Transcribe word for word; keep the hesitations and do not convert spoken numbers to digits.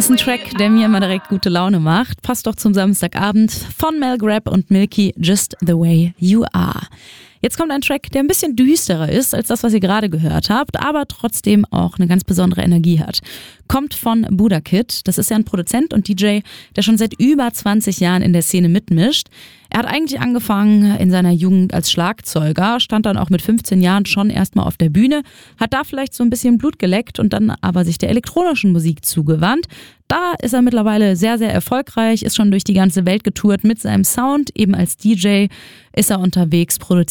Ist ein Track, der mir immer direkt gute Laune macht. Passt doch zum Samstagabend von Mel Grab und Milky, Just the Way You Are. Jetzt kommt ein Track, der ein bisschen düsterer ist als das, was ihr gerade gehört habt, aber trotzdem auch eine ganz besondere Energie hat. Kommt von Buddha Kid. Das ist ja ein Produzent und D J, der schon seit über zwanzig Jahren in der Szene mitmischt. Er hat eigentlich angefangen in seiner Jugend als Schlagzeuger, stand dann auch mit fünfzehn Jahren schon erstmal auf der Bühne, hat da vielleicht so ein bisschen Blut geleckt und dann aber sich der elektronischen Musik zugewandt. Da ist er mittlerweile sehr, sehr erfolgreich, ist schon durch die ganze Welt getourt mit seinem Sound. Eben als D J ist er unterwegs, produziert